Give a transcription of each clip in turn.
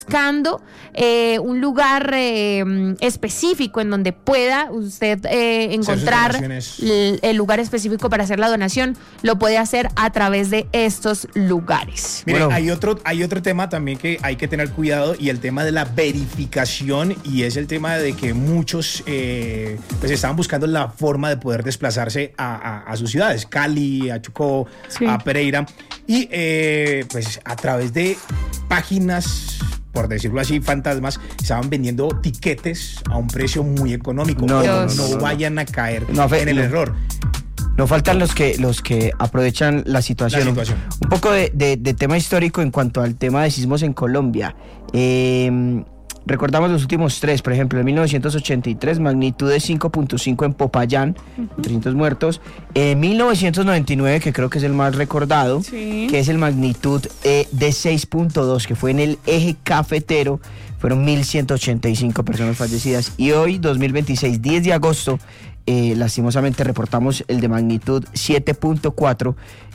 buscando un lugar específico en donde pueda usted encontrar el lugar específico para hacer la donación, lo puede hacer a través de estos lugares. Mire, bueno, hay otro tema también que hay que tener cuidado, y el tema de la verificación, y es el tema de que muchos pues estaban buscando la forma de poder desplazarse a sus ciudades, Cali, a Chocó, sí, a Pereira, y pues a través de páginas, por decirlo así, fantasmas, estaban vendiendo tiquetes a un precio muy económico. No vayan a caer en el error. No faltan los que aprovechan la situación. Un poco de tema histórico en cuanto al tema de sismos en Colombia. Recordamos los últimos tres, por ejemplo, en 1983, magnitud de 5.5 en Popayán, 300 muertos. En 1999, que creo que es el más recordado, sí, que es el magnitud de 6.2, que fue en el eje cafetero, fueron 1.185 personas fallecidas. Y hoy, 2026, 10 de agosto, lastimosamente reportamos el de magnitud 7.4,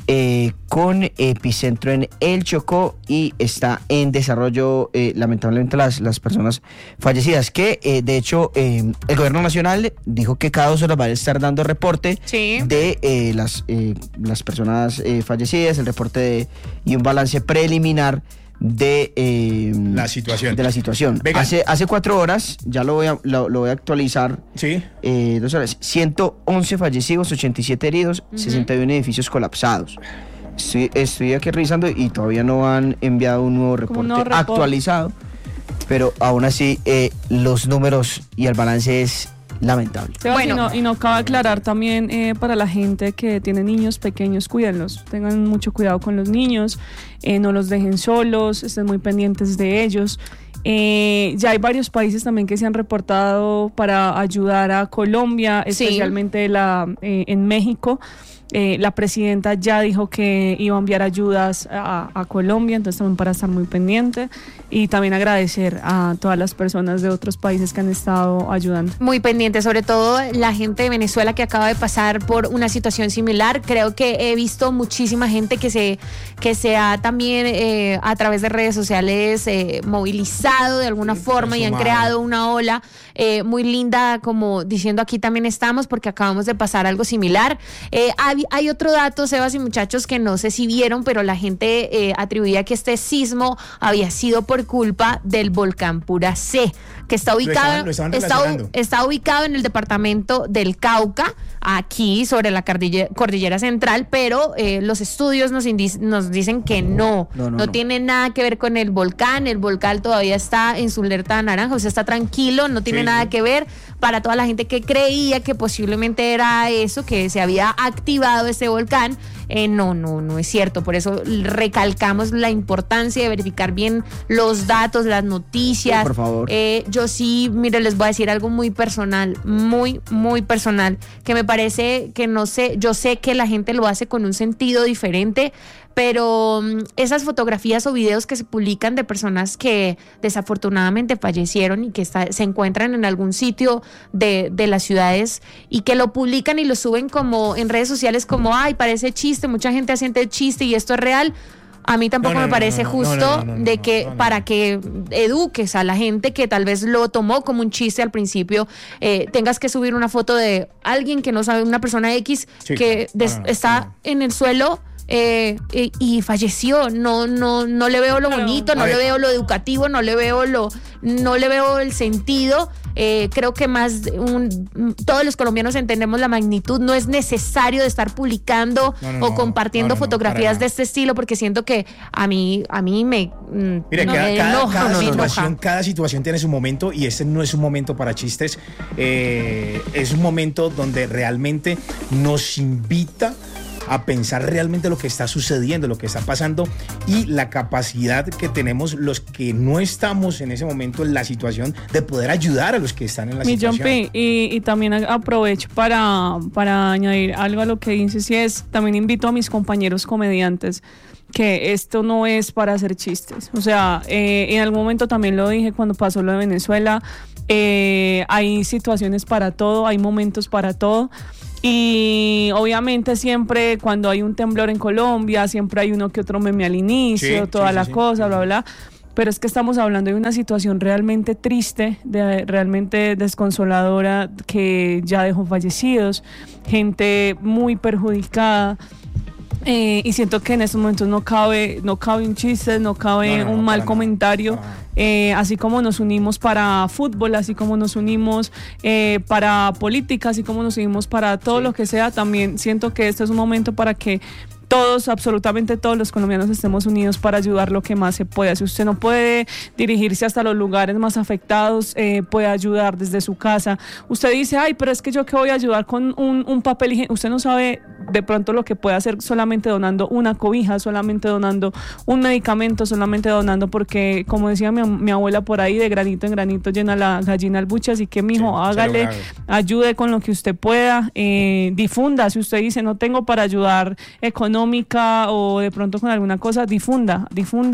con epicentro en el Chocó, y está en desarrollo lamentablemente las personas fallecidas, que de hecho el gobierno nacional dijo que cada 2 horas va a estar dando reporte, sí, de las personas fallecidas, el reporte y un balance preliminar de la situación. Hace 4 horas, ya lo voy a actualizar. Sí. 2 horas, 111 fallecidos, 87 heridos, 61 edificios colapsados. Estoy aquí revisando y todavía no han enviado un nuevo reporte actualizado, pero aún así los números y el balance es lamentable. Bueno, y no cabe aclarar también para la gente que tiene niños pequeños, cuídenlos, tengan mucho cuidado con los niños, no los dejen solos, estén muy pendientes de ellos. Ya hay varios países también que se han reportado para ayudar a Colombia, especialmente en México. La presidenta ya dijo que iba a enviar ayudas a Colombia, entonces también para estar muy pendiente, y también agradecer a todas las personas de otros países que han estado ayudando. Muy pendiente, sobre todo la gente de Venezuela que acaba de pasar por una situación similar. Creo que he visto muchísima gente que se ha también a través de redes sociales movilizado de alguna forma, y han creado una ola muy linda, como diciendo aquí también estamos, porque acabamos de pasar algo similar. Hay otro dato, Sebas y muchachos, que no sé si vieron, pero la gente atribuía que este sismo había sido por culpa del volcán Pura C, que está ubicado en el departamento del Cauca, aquí sobre la cordillera central, pero los estudios nos dicen que no tiene nada que ver con el volcán todavía está en su alerta naranja, o sea, está tranquilo, no tiene nada que ver. Para toda la gente que creía que posiblemente era eso, que se había activado ese volcán, no es cierto. Por eso recalcamos la importancia de verificar bien los datos, las noticias. Sí, por favor. Yo sí, mire, les voy a decir algo muy personal, muy, muy personal, que me parece que no sé, yo sé que la gente lo hace con un sentido diferente, pero esas fotografías o videos que se publican de personas que desafortunadamente fallecieron y que se encuentran en algún sitio de las ciudades, y que lo publican y lo suben como en redes sociales como, ay, parece chiste, mucha gente haciendo chiste y esto es real. A mí tampoco me parece justo para que eduques a la gente que tal vez lo tomó como un chiste al principio, tengas que subir una foto de alguien que no sabe, una persona X está en el suelo y falleció. No le veo lo bonito, no le veo lo educativo, no le veo el sentido. Creo que todos los colombianos entendemos la magnitud. No es necesario de estar publicando o compartiendo fotografías de este estilo, porque siento que a mí me enoja. Cada situación tiene su momento, y este no es un momento para chistes. Es un momento donde realmente nos invita a pensar realmente lo que está sucediendo, lo que está pasando, y la capacidad que tenemos los que no estamos en ese momento en la situación de poder ayudar a los que están en la situación. Y también aprovecho para añadir algo a lo que dices, y es, también invito a mis compañeros comediantes que esto no es para hacer chistes. O sea, en algún momento también lo dije cuando pasó lo de Venezuela, hay situaciones para todo, hay momentos para todo. Y obviamente siempre cuando hay un temblor en Colombia, siempre hay uno que otro meme al inicio, cosa, bla, bla. pero es que estamos hablando de una situación realmente triste, realmente desconsoladora, que ya dejó fallecidos, gente muy perjudicada. Y siento que en estos momentos no cabe un chiste, no cabe un mal comentario. Así como nos unimos para fútbol, así como nos unimos para política, así como nos unimos para todo lo que sea, también siento que este es un momento para que todos, absolutamente todos los colombianos estemos unidos para ayudar lo que más se pueda. Si usted no puede dirigirse hasta los lugares más afectados, puede ayudar desde su casa. Usted dice, ay, pero es que yo que voy a ayudar con un papel higiénico. Usted no sabe de pronto lo que puede hacer solamente donando una cobija, solamente donando un medicamento, solamente donando, porque como decía mi abuela por ahí, de granito en granito llena la gallina al buche. Así que mijo, hágale, ayude con lo que usted pueda, difunda. Si usted dice no tengo para ayudar económica o de pronto con alguna cosa, difunda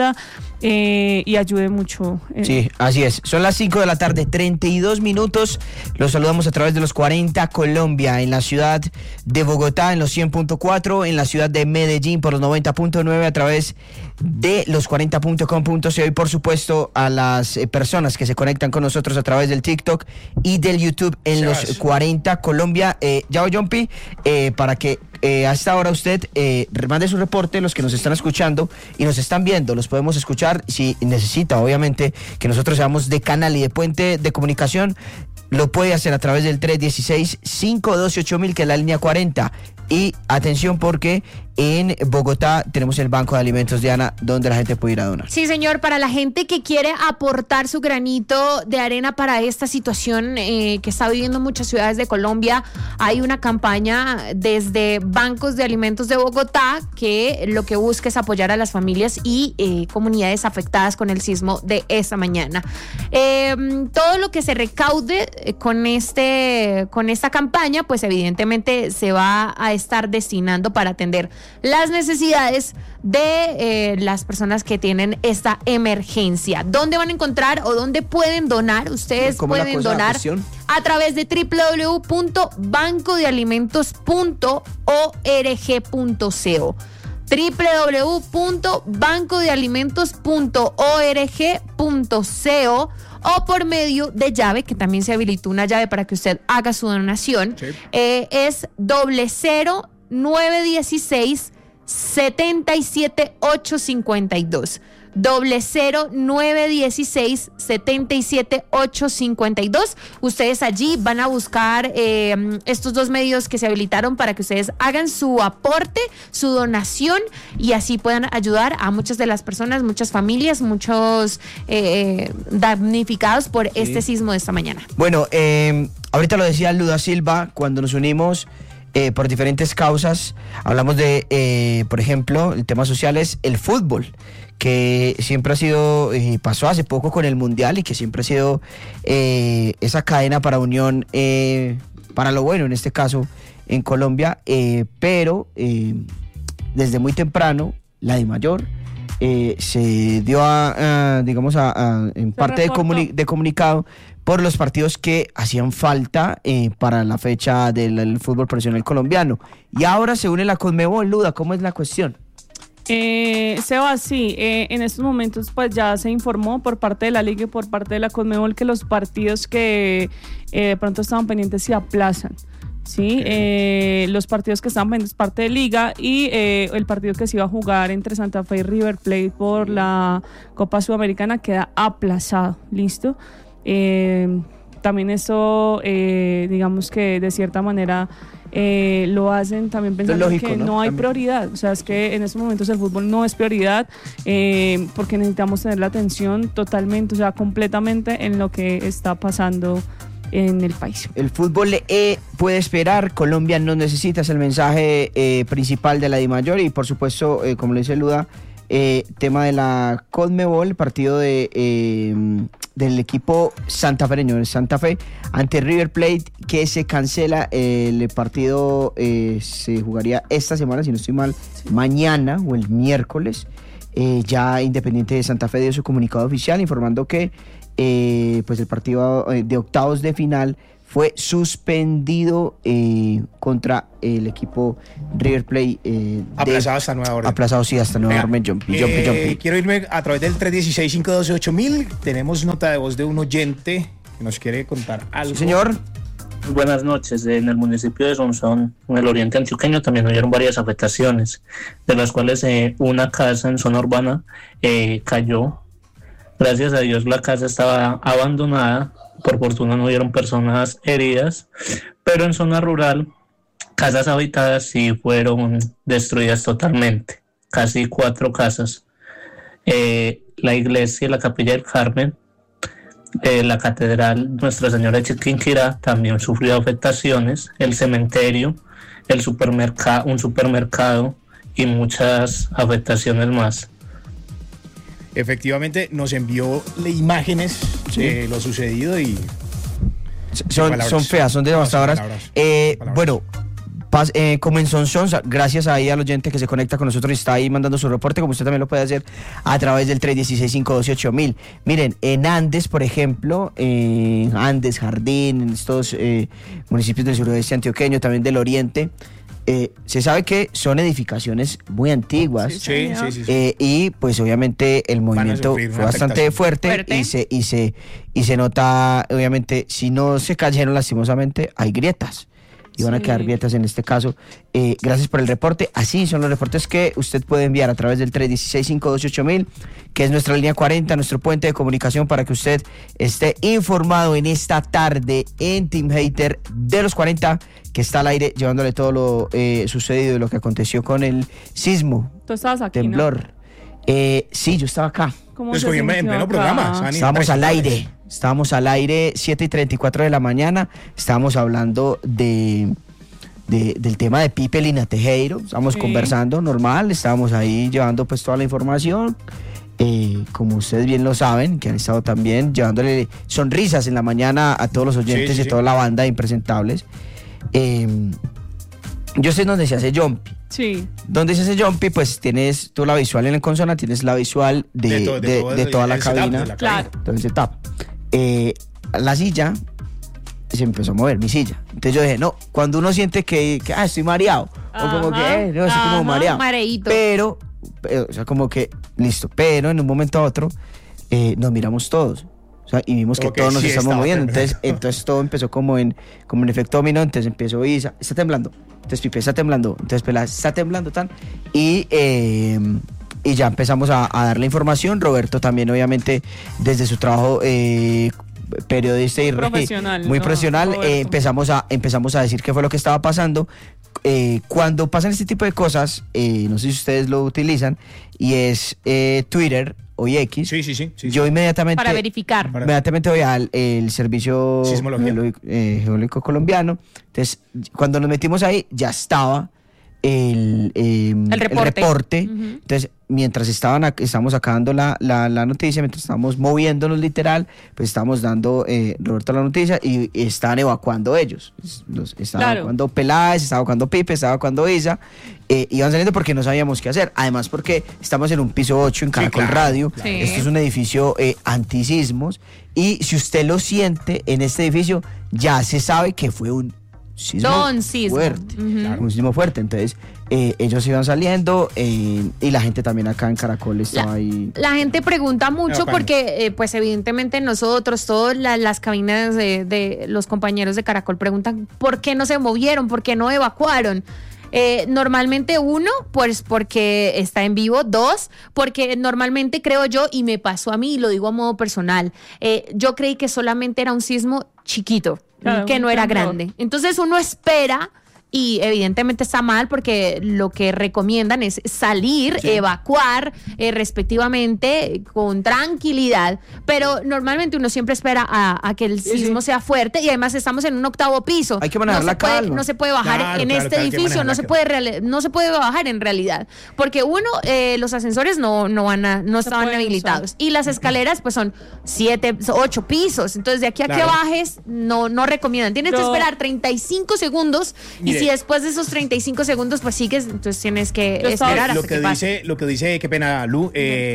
y ayude mucho. Sí, así es. Son las 5 de la tarde, 32 minutos. Los saludamos a través de los 40 Colombia, en la ciudad de Bogotá en los 100.4, en la ciudad de Medellín por los 90.9 a través de los 40.com.co, y por supuesto a las personas que se conectan con nosotros a través del TikTok y del YouTube en los 40 Colombia. Yao Yompi, para que a esta hora usted mande su reporte, los que nos están escuchando y nos están viendo, los podemos escuchar. Si necesita, obviamente, que nosotros seamos de canal y de puente de comunicación, lo puede hacer a través del 316-512-8000, que es la línea 40. Y atención, porque en Bogotá tenemos el Banco de Alimentos, Diana, donde la gente puede ir a donar. Sí, señor, para la gente que quiere aportar su granito de arena para esta situación que está viviendo muchas ciudades de Colombia, hay una campaña desde Bancos de Alimentos de Bogotá que lo que busca es apoyar a las familias y comunidades afectadas con el sismo de esta mañana. Todo lo que se recaude con esta campaña, pues evidentemente se va a estar destinando para atender las necesidades de las personas que tienen esta emergencia. ¿Dónde van a encontrar o dónde pueden donar? Ustedes pueden donar a través de www.bancodealimentos.org.co, www.bancodealimentos.org.co, o por medio de llave, que también se habilitó una llave para que usted haga su donación. Sí. Es 00916 77852. 00916 77852. Ustedes allí van a buscar estos dos medios que se habilitaron para que ustedes hagan su aporte, su donación, y así puedan ayudar a muchas de las personas, muchas familias, muchos damnificados por este sismo de esta mañana. Bueno, ahorita lo decía Luda Silva, cuando nos unimos por diferentes causas, hablamos de, por ejemplo, el tema social es el fútbol, que siempre ha sido, pasó hace poco con el Mundial, y que siempre ha sido esa cadena para unión, para lo bueno en este caso en Colombia, pero desde muy temprano la DIMAYOR se dio en parte de comunicado por los partidos que hacían falta para la fecha del fútbol profesional colombiano, y ahora se une la Conmebol. Luda, ¿cómo es la cuestión? Seba, sí, en estos momentos pues ya se informó por parte de la Liga y por parte de la Conmebol que los partidos que de pronto estaban pendientes se aplazan. Sí, okay. Los partidos que estaban pendientes parte de Liga, y el partido que se iba a jugar entre Santa Fe y River Plate por la Copa Sudamericana queda aplazado. ¿Listo? También eso, digamos que de cierta manera lo hacen también pensando lógico, que no hay prioridad. O sea, es que en estos momentos el fútbol no es prioridad, porque necesitamos tener la atención totalmente, o sea, completamente en lo que está pasando en el país. El fútbol puede esperar, Colombia no necesita, es el mensaje principal de la DIMAYOR. Y por supuesto, como le dice Luda, tema de la Conmebol, el partido del equipo santafereño, el Santa Fe ante River Plate, que se cancela. El partido se jugaría esta semana, si no estoy mal, mañana o el miércoles. Ya Independiente de Santa Fe dio su comunicado oficial informando que pues el partido de octavos de final fue suspendido contra el equipo River Plate. Aplazado hasta nueva orden. Aplazado, sí, hasta nueva orden. Jumpy. Quiero irme a través del 316-512-8000. Tenemos nota de voz de un oyente que nos quiere contar algo. Sí, señor. Buenas noches. En el municipio de Sonsón, en el oriente antioqueño, también hubieron varias afectaciones, de las cuales una casa en zona urbana cayó. Gracias a Dios la casa estaba abandonada, por fortuna no hubieron personas heridas, pero en zona rural, casas habitadas sí fueron destruidas totalmente, casi 4 casas. La iglesia, la capilla del Carmen, la catedral Nuestra Señora de Chiquinquirá también sufrió afectaciones, el cementerio, un supermercado y muchas afectaciones más. Efectivamente, nos envió imágenes de lo sucedido y son feas, son devastadoras. Bueno, como en Sonsón, gracias ahí al oyente que se conecta con nosotros y está ahí mandando su reporte, como usted también lo puede hacer a través del 316-512-8000. Miren, en Andes, por ejemplo, Andes, Jardín, en estos municipios del suroeste antioqueño, también del oriente, se sabe que son edificaciones muy antiguas. Sí. Y pues obviamente el movimiento fue bastante fuerte. Y se nota, obviamente, si no se cayeron lastimosamente, hay grietas. Y van a quedar grietas en este caso. Gracias por el reporte. Así son los reportes que usted puede enviar a través del 316-512-8000, que es nuestra línea 40, nuestro puente de comunicación, para que usted esté informado en esta tarde en Team Hater de los 40, que está al aire llevándole todo lo sucedido y lo que aconteció con el sismo. Tú estabas aquí, temblor. ¿No? Sí, yo estaba acá. En pleno programa. Estábamos al aire. Estábamos al aire 7:34 de la mañana. Estábamos hablando del tema de Pipe Lina Tejero. Estábamos conversando normal. Estábamos ahí llevando pues toda la información. Como ustedes bien lo saben, que han estado también llevándole sonrisas en la mañana a todos los oyentes y toda la banda de Impresentables. Yo sé dónde se hace Jumpy. Sí. Donde se hace Jumpy, pues tienes tú la visual en la consola, tienes la visual de toda la cabina. Claro. Entonces se tapa. La silla se empezó a mover, mi silla. Entonces yo dije, no, cuando uno siente que estoy mareado, o como que, no, estoy como mareado. Mareíto. Pero, o sea, como que, listo, pero en un momento a otro nos miramos todos. O sea, y vimos como que todos nos estamos moviendo. Entonces todo empezó como en efecto dominó. Entonces empezó Isa, está temblando. Entonces Pipe está temblando. Entonces Pelá está temblando tan. Y ya empezamos a dar la información. Roberto también, obviamente, desde su trabajo periodista y profesional, muy profesional, empezamos a decir qué fue lo que estaba pasando. Cuando pasan este tipo de cosas, no sé si ustedes lo utilizan, y es Twitter o X. Sí. Yo inmediatamente, para verificar, inmediatamente voy al servicio geológico colombiano. Entonces, cuando nos metimos ahí, ya estaba el reporte. Uh-huh. Entonces, mientras estábamos sacando la noticia, mientras estábamos moviéndonos literal, pues estábamos dando Roberto la noticia y estaban evacuando ellos. Estaba evacuando Peláez, estaba evacuando Pipe, estaba evacuando Isa. Iban saliendo porque no sabíamos qué hacer. Además, porque estamos en un piso 8 en Caracol Radio. Claro. Esto es un edificio antisismos. Y si usted lo siente en este edificio, ya se sabe que fue un sismo fuerte. Uh-huh. Un sismo fuerte. Entonces, ellos iban saliendo y la gente también acá en Caracol estaba ahí. La gente pregunta mucho porque, pues evidentemente nosotros, todas las cabinas de los compañeros de Caracol preguntan ¿por qué no se movieron? ¿Por qué no evacuaron? Normalmente 1, pues porque está en vivo. 2, porque normalmente creo yo, y me pasó a mí, y lo digo a modo personal, yo creí que solamente era un sismo chiquito, que no era grande. Entonces uno espera, y evidentemente está mal porque lo que recomiendan es salir, evacuar respectivamente con tranquilidad, pero normalmente uno siempre espera a que el sismo sea fuerte, y además estamos en un 8º piso. Hay que manejar la calma. No se puede bajar en este edificio, no se puede bajar en realidad, porque los ascensores no estaban habilitados, y las escaleras pues son 7, 8 pisos, entonces de aquí a que bajes no recomiendan. Tienes que esperar 35 segundos. Y si después de esos 35 segundos pues sigues, entonces tienes que esperar hasta que pase. Lo que dice, qué pena, Lu,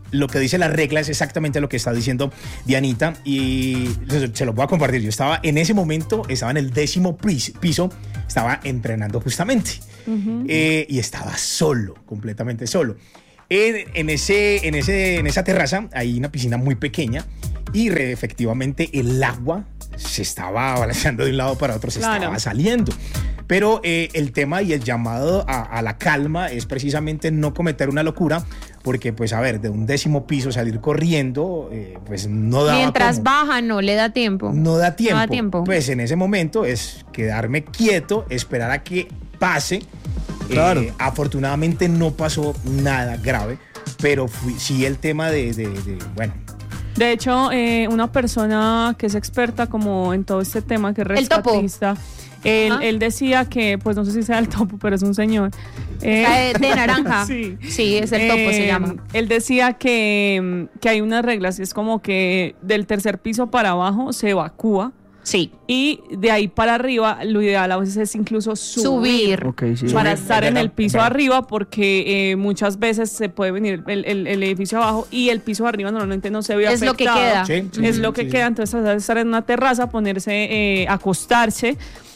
lo que dice la regla es exactamente lo que está diciendo Dianita y se lo voy a compartir. Yo estaba en ese momento, estaba en el 10º piso, estaba entrenando justamente y estaba solo, completamente solo. En esa terraza hay una piscina muy pequeña y efectivamente el agua se estaba balanceando de un lado para otro, estaba saliendo. Pero el tema y el llamado a la calma es precisamente no cometer una locura, porque pues a ver, de un 10º piso salir corriendo, pues no da. Mientras baja no le da tiempo. No da tiempo. Pues en ese momento es quedarme quieto, esperar a que pase. Claro. Afortunadamente no pasó nada grave, pero sí el tema bueno. De hecho, una persona que es experta como en todo este tema, que es rescatista, él decía que, pues no sé si sea el topo, pero es un señor. De naranja. Sí, es el topo, se llama. Él decía que hay unas reglas, es como que del 3er piso para abajo se evacúa. Sí. Y de ahí para arriba, lo ideal a veces es incluso subir. Okay, sí. Para estar en el piso arriba, porque muchas veces se puede venir el edificio abajo y el piso arriba normalmente no se ve afectado. Es lo que queda. Es lo que queda, entonces estar en una terraza, ponerse, acostarse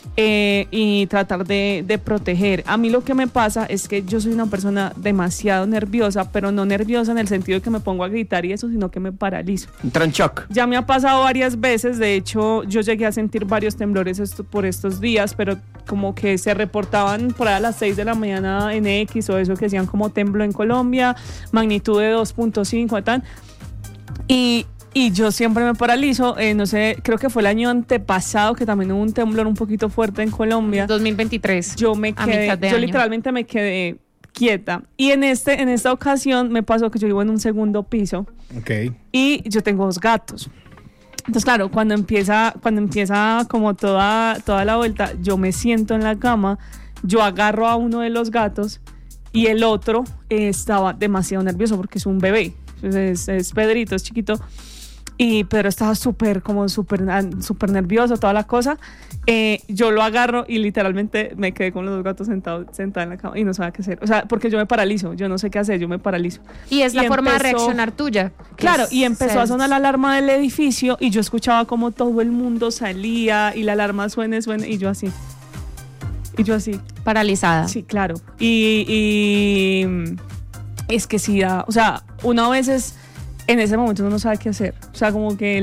y tratar de proteger. A mí lo que me pasa es que yo soy una persona demasiado nerviosa, pero no nerviosa en el sentido de que me pongo a gritar y eso, sino que me paralizo. Entra en shock. Ya me ha pasado varias veces, de hecho yo llegué a sentir varios temblores por estos días, pero como que se reportaban por ahí a las 6 de la mañana en X o eso, que decían como tembló en Colombia, magnitud de 2.5 tal, y yo siempre me paralizo, no sé, creo que fue el año antepasado que también hubo un temblor un poquito fuerte en Colombia. 2023. Yo literalmente me quedé quieta. Y en esta ocasión me pasó que yo vivo en un 2º piso. Okay. Y yo tengo 2 gatos. Entonces, claro, cuando empieza como toda la vuelta, yo me siento en la cama, yo agarro a uno de los gatos y el otro estaba demasiado nervioso porque es un bebé. Es Pedrito, es chiquito. Y Pedro estaba súper nervioso, toda la cosa. Yo lo agarro y literalmente me quedé con los 2 gatos sentada en la cama y no sabía qué hacer. O sea, porque yo me paralizo, yo no sé qué hacer, yo me paralizo. Y es la forma de reaccionar tuya. Claro, y empezó a sonar la alarma del edificio y yo escuchaba como todo el mundo salía y la alarma suene y yo así. Paralizada. Sí, claro. Y es que sí da, o sea, uno a veces en ese momento uno no sabe qué hacer. O sea, como que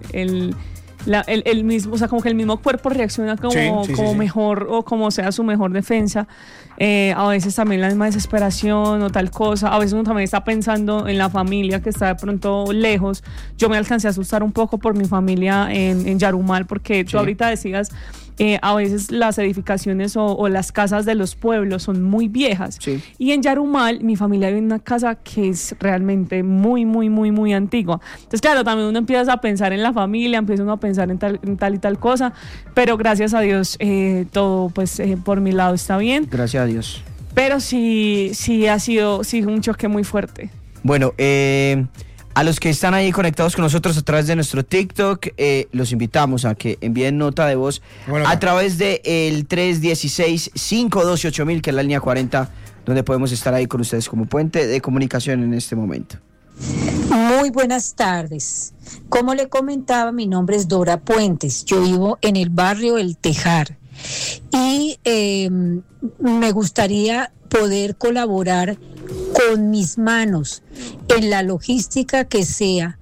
el mismo, o sea, como que el mismo cuerpo reacciona como mejor o como sea su mejor defensa. A veces también la misma desesperación o tal cosa. A veces uno también está pensando en la familia que está de pronto lejos. Yo me alcancé a asustar un poco por mi familia en Yarumal, porque tú ahorita decías, a veces las edificaciones o las casas de los pueblos son muy viejas. Sí. Y en Yarumal, mi familia vive en una casa que es realmente muy, muy, muy, muy antigua. Entonces, claro, también uno empieza a pensar en la familia, empieza uno a pensar en tal y tal cosa, pero gracias a Dios todo, pues, por mi lado está bien. Gracias a Dios. Pero sí ha sido un choque muy fuerte. Bueno, a los que están ahí conectados con nosotros a través de nuestro TikTok, los invitamos a que envíen nota de voz a través del 316-512-8000, que es la línea 40, donde podemos estar ahí con ustedes como puente de comunicación en este momento. Muy buenas tardes. Como le comentaba, mi nombre es Dora Puentes. Yo vivo en el barrio El Tejar y me gustaría poder colaborar con mis manos en la logística que sea,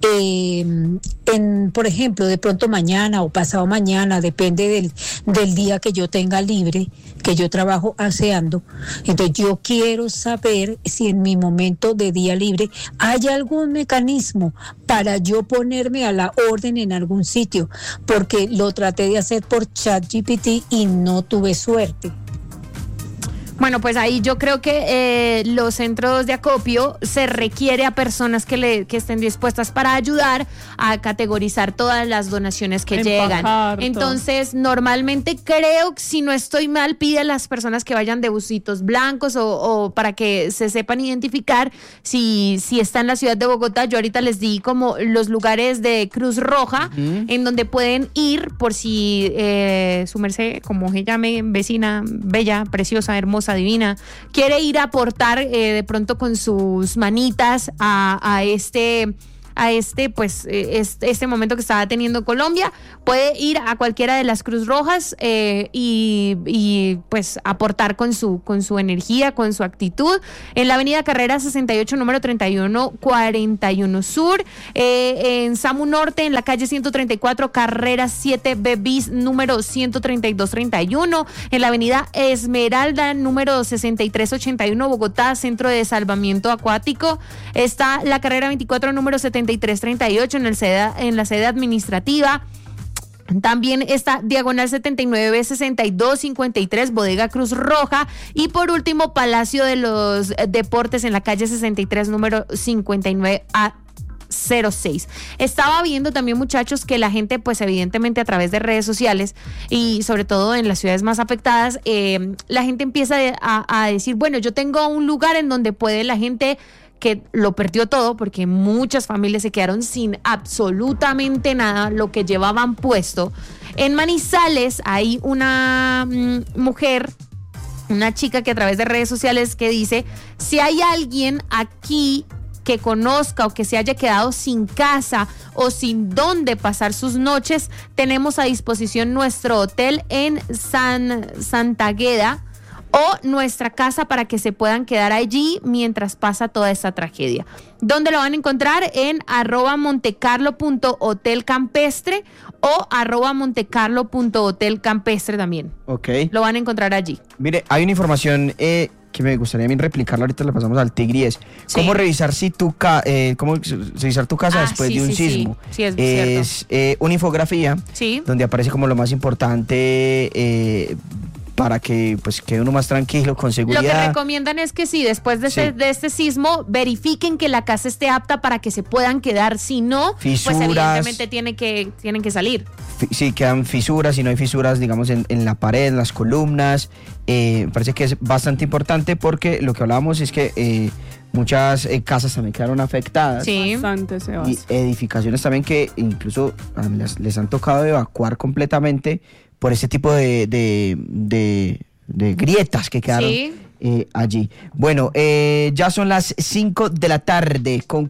por ejemplo, de pronto mañana o pasado mañana, depende del día que yo tenga libre, que yo trabajo aseando. Entonces yo quiero saber si en mi momento de día libre hay algún mecanismo para yo ponerme a la orden en algún sitio, porque lo traté de hacer por ChatGPT y no tuve suerte. Bueno, pues ahí yo creo que los centros de acopio se requiere a personas que estén dispuestas para ayudar a categorizar todas las donaciones que llegan. Entonces, normalmente creo, si no estoy mal, pide a las personas que vayan de busitos blancos o para que se sepan identificar si está en la ciudad de Bogotá. Yo ahorita les di como los lugares de Cruz Roja en donde pueden ir por si su merced, como se llame, vecina, bella, preciosa, hermosa, fuerza divina, quiere ir a aportar de pronto con sus manitas a este momento que estaba teniendo Colombia, puede ir a cualquiera de las Cruz Rojas y pues aportar con su energía, con su actitud. En la avenida Carrera 68, número 3141 Sur, en Samu Norte, en la calle 134, Carrera 7B bis, número 13231, en la avenida Esmeralda, número 6381, Bogotá, Centro de Salvamiento Acuático. Está la Carrera 24, número 7338 en la sede administrativa. También está Diagonal 79B 6253, Bodega Cruz Roja. Y por último, Palacio de los Deportes en la calle 63, número 59A06. Estaba viendo también, muchachos, que la gente, pues evidentemente a través de redes sociales y sobre todo en las ciudades más afectadas, la gente empieza a decir, bueno, yo tengo un lugar en donde puede la gente que lo perdió todo, porque muchas familias se quedaron sin absolutamente nada, lo que llevaban puesto. En Manizales hay una mujer, una chica que a través de redes sociales que dice, si hay alguien aquí que conozca o que se haya quedado sin casa o sin dónde pasar sus noches, tenemos a disposición nuestro hotel en Santagueda o nuestra casa para que se puedan quedar allí mientras pasa toda esta tragedia. ¿Dónde lo van a encontrar? En @montecarlo.hotelcampestre o @montecarlo.hotelcampestre también. Ok. Lo van a encontrar allí. Mire, hay una información que me gustaría a mí replicarla, ahorita la pasamos al Tigri, es cómo revisar cómo revisar tu casa después de un sismo. Sí, es cierto. Una infografía donde aparece como lo más importante para que pues quede uno más tranquilo, con seguridad. Lo que recomiendan es que después de este sismo, verifiquen que la casa esté apta para que se puedan quedar. Si no, fisuras, pues evidentemente tienen que salir. Sí, quedan fisuras, si no hay fisuras, digamos, en la pared, en las columnas. Me parece que es bastante importante porque lo que hablábamos es que muchas casas también quedaron afectadas. Sí. Bastante, Sebas. Y edificaciones también que incluso les han tocado evacuar completamente por ese tipo de grietas que quedaron allí. Bueno, ya son las 5 de la tarde con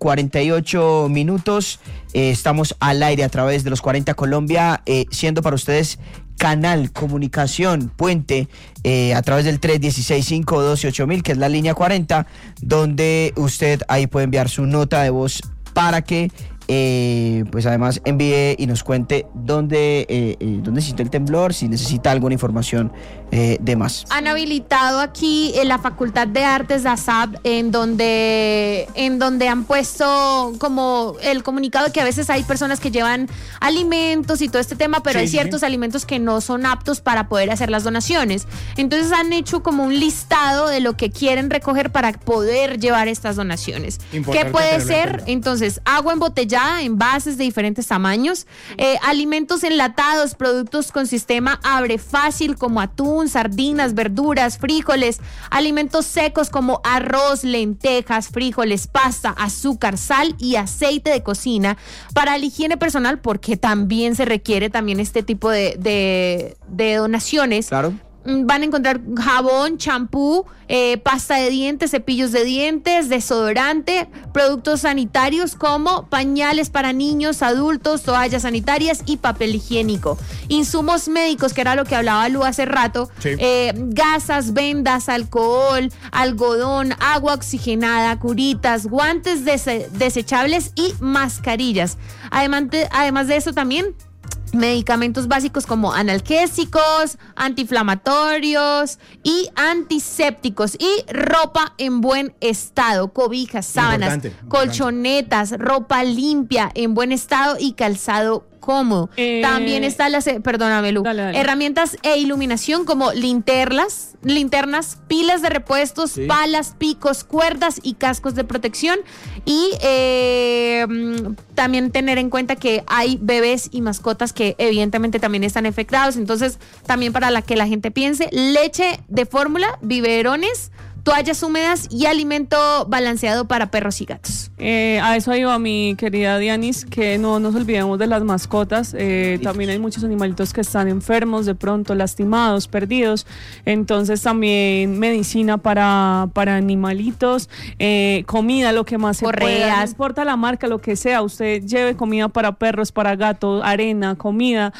48 minutos. Estamos al aire a través de los 40 Colombia, siendo para ustedes canal, comunicación, puente, a través del 316-512-8000, que es la línea 40, donde usted ahí puede enviar su nota de voz para que pues además envíe y nos cuente dónde sintió el temblor, si necesita alguna información de más. Han habilitado aquí en la Facultad de Artes de ASAP, en donde han puesto como el comunicado de que a veces hay personas que llevan alimentos y todo este tema, pero hay ciertos alimentos que no son aptos para poder hacer las donaciones. Entonces han hecho como un listado de lo que quieren recoger para poder llevar estas donaciones. ¿Qué puede ser? Entonces, agua embotellada, envases de diferentes tamaños, alimentos enlatados, productos con sistema abre fácil como atún, sardinas, verduras, frijoles, alimentos secos como arroz, lentejas, frijoles, pasta, azúcar, sal y aceite de cocina para la higiene personal, porque también se requiere también este tipo de donaciones. Claro. Van a encontrar jabón, champú, pasta de dientes, cepillos de dientes, desodorante, productos sanitarios como pañales para niños, adultos, toallas sanitarias y papel higiénico. Insumos médicos, que era lo que hablaba Lu hace rato, gasas, vendas, alcohol, algodón, agua oxigenada, curitas, guantes desechables y mascarillas. Además de eso también, medicamentos básicos como analgésicos, antiinflamatorios y antisépticos, y ropa en buen estado, cobijas, sábanas, colchonetas, ropa limpia en buen estado y calzado cómodo. También están perdóname, Lu, dale. Herramientas e iluminación como linternas, pilas de repuestos, palas, picos, cuerdas y cascos de protección. Y también tener en cuenta que hay bebés y mascotas que evidentemente también están afectados. Entonces, también para que la gente piense, leche de fórmula, biberones, toallas húmedas y alimento balanceado para perros y gatos. A eso iba mi querida Dianis, que no nos olvidemos de las mascotas. También hay muchos animalitos que están enfermos, de pronto lastimados, perdidos. Entonces también medicina para animalitos, comida, lo que más se pueda. No importa la marca, lo que sea, usted lleve comida para perros, para gatos, arena, comida.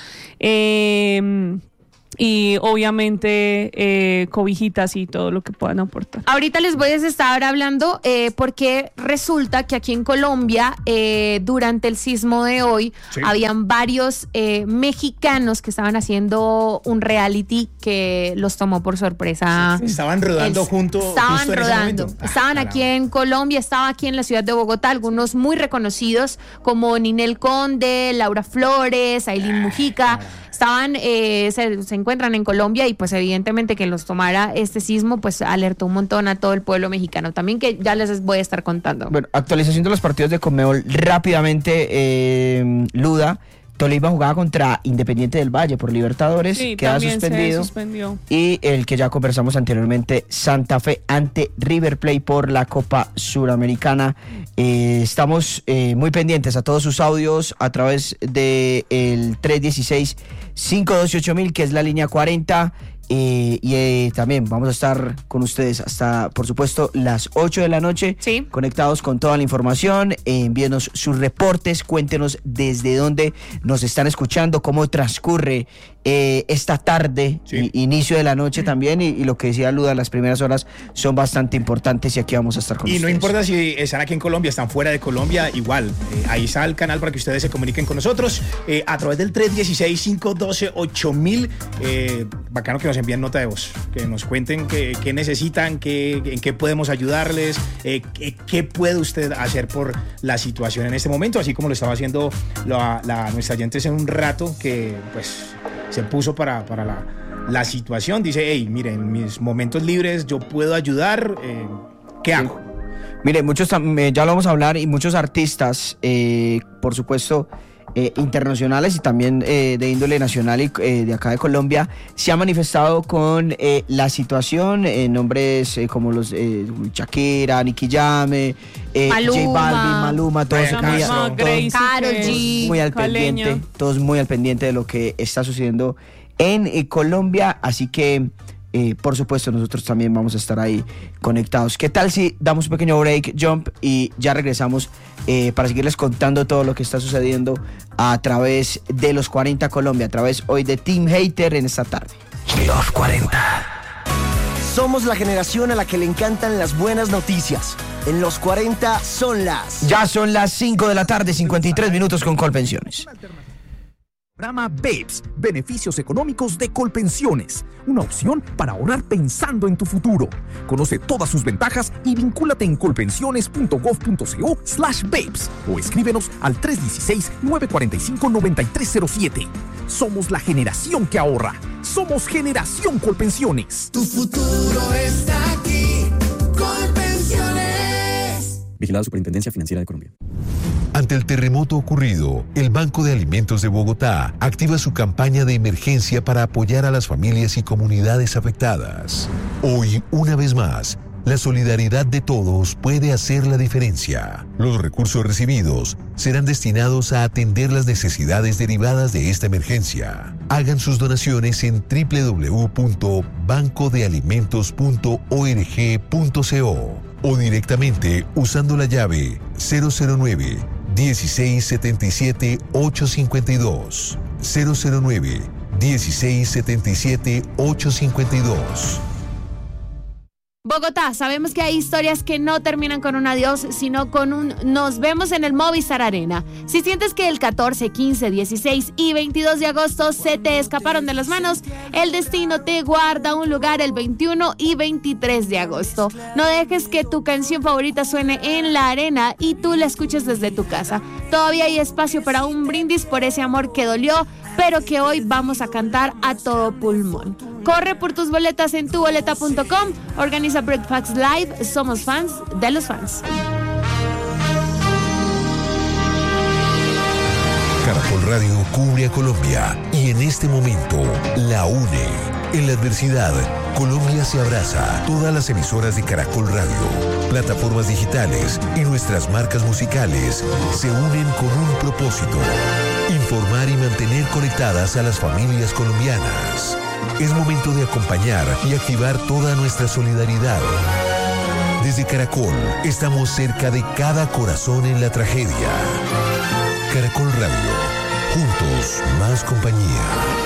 Y obviamente cobijitas y todo lo que puedan aportar. Ahorita les voy a estar hablando porque resulta que aquí en Colombia durante el sismo de hoy habían varios mexicanos que estaban haciendo un reality que los tomó por sorpresa. Estaban rodando Estaban rodando. Estaban aquí en Colombia, estaba aquí en la ciudad de Bogotá, algunos muy reconocidos como Ninel Conde, Laura Flores, Ailín Mujica. Estaban, se encuentran en Colombia y pues evidentemente que los tomara este sismo pues alertó un montón a todo el pueblo mexicano también, que ya les voy a estar contando. Bueno, actualización de los partidos de Conmebol rápidamente, Luda. Tolima jugaba contra Independiente del Valle por Libertadores, queda suspendido. Y el que ya conversamos anteriormente, Santa Fe ante River Plate por la Copa Suramericana. Estamos muy pendientes a todos sus audios a través del 316-512-8000, que es la línea 40. También vamos a estar con ustedes hasta, por supuesto, las 8 de la noche, conectados con toda la información. Envíenos sus reportes, cuéntenos desde dónde nos están escuchando, cómo transcurre esta tarde, inicio de la noche también, y lo que decía Luda, las primeras horas son bastante importantes y aquí vamos a estar con ustedes. Y no importa si están aquí en Colombia, están fuera de Colombia, igual, ahí está el canal para que ustedes se comuniquen con nosotros a través del 316-512-8000. Bacano que nos envíen nota de voz, que nos cuenten qué necesitan, en qué podemos ayudarles, qué puede usted hacer por la situación en este momento, así como lo estaba haciendo nuestra oyente hace un rato, que pues se puso para la situación. Dice, hey, miren, en mis momentos libres yo puedo ayudar, ¿qué hago? Mire, muchos, ya lo vamos a hablar, y muchos artistas, por supuesto, internacionales y también de índole nacional y de acá de Colombia, se han manifestado con la situación, nombres como los Shakira, Nicky Jam, J Balvin, Maluma, todos muy al pendiente, todos muy al pendiente de lo que está sucediendo en Colombia, así que por supuesto nosotros también vamos a estar ahí conectados. ¿Qué tal si damos un pequeño break, Jump, y ya regresamos para seguirles contando todo lo que está sucediendo a través de los 40 Colombia, a través hoy de Team Hater en esta tarde? Los 40. Somos la generación a la que le encantan las buenas noticias. En los 40 Ya son las 5 de la tarde, 53 minutos con Colpensiones. Programa BEPS, Beneficios Económicos de Colpensiones, una opción para ahorrar pensando en tu futuro. Conoce todas sus ventajas y vincúlate en colpensiones.gov.co/BEPS o escríbenos al 316-945-9307. Somos la generación que ahorra. Somos Generación Colpensiones. Tu futuro está aquí. Colpensiones. Vigilado Superintendencia Financiera de Colombia. Ante el terremoto ocurrido, el Banco de Alimentos de Bogotá activa su campaña de emergencia para apoyar a las familias y comunidades afectadas. Hoy, una vez más, la solidaridad de todos puede hacer la diferencia. Los recursos recibidos serán destinados a atender las necesidades derivadas de esta emergencia. Hagan sus donaciones en www.bancodealimentos.org.co o directamente usando la llave 009 1677 852 009 1677 852. Bogotá, sabemos que hay historias que no terminan con un adiós, sino con un nos vemos en el Movistar Arena. Si sientes que el 14, 15, 16 y 22 de agosto se te escaparon de las manos, el destino te guarda un lugar el 21 y 23 de agosto. No dejes que tu canción favorita suene en la arena y tú la escuches desde tu casa. Todavía hay espacio para un brindis por ese amor que dolió, pero que hoy vamos a cantar a todo pulmón. Corre por tus boletas en tuboleta.com. Organiza Breakfast Live. Somos fans de los fans. Caracol Radio cubre a Colombia y en este momento la une. En la adversidad, Colombia se abraza. Todas las emisoras de Caracol Radio, plataformas digitales y nuestras marcas musicales se unen con un propósito: informar y mantener conectadas a las familias colombianas. Es momento de acompañar y activar toda nuestra solidaridad. Desde Caracol, estamos cerca de cada corazón en la tragedia. Caracol Radio, juntos, más compañía.